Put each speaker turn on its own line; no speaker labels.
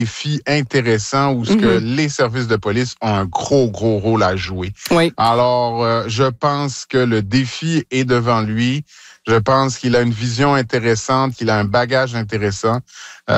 défi intéressant où ce que les services de police ont un gros rôle à jouer.
Oui.
Alors, je pense que le défi est devant lui. Je pense qu'il a une vision intéressante, qu'il a un bagage intéressant.